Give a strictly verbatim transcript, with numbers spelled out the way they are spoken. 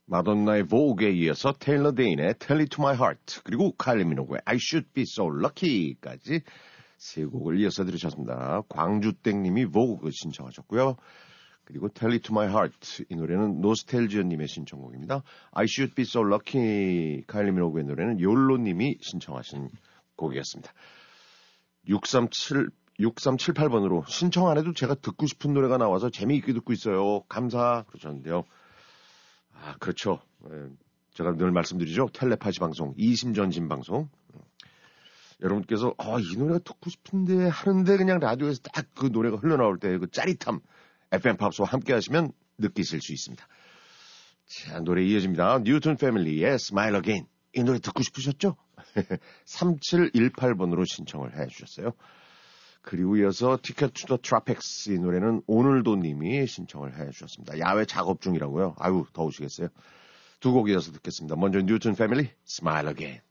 마돈나의 Vogue에 이어서 테일러 데인의 Tell It To My Heart 그리고 카일리 미노그의 I Should Be So Lucky까지 세 곡을 이어서 들으셨습니다. 광주땡님이 Vogue 신청하셨고요. 그리고 Tell It To My Heart 이 노래는 노스텔지어님의 신청곡입니다. I Should Be So Lucky 카일리 미노그의 노래는 욜로님이 신청하신 곡이었습니다. 육삼칠, 육삼칠팔 번으로 신청 안 해도 제가 듣고 싶은 노래가 나와서 재미있게 듣고 있어요. 감사 그러셨는데요. 아, 그렇죠. 제가 늘 말씀드리죠. 텔레파시 방송, 이심전심 방송. 여러분께서 아, 이 노래가 듣고 싶은데 하는데 그냥 라디오에서 딱 그 노래가 흘러나올 때 그 짜릿함 에프엠 팝스와 함께 하시면 느끼실 수 있습니다. 자, 노래 이어집니다. 뉴튼 패밀리의 Smile Again. 이 노래 듣고 싶으셨죠? 삼칠일팔 번으로 신청을 해 주셨어요. 그리고 이어서 Ticket to the Tropics 이 노래는 오늘도 님이 신청을 해 주셨습니다. 야외 작업 중이라고요. 아유, 더우시겠어요. 두 곡 이어서 듣겠습니다. 먼저 뉴튼 패밀리, Smile Again.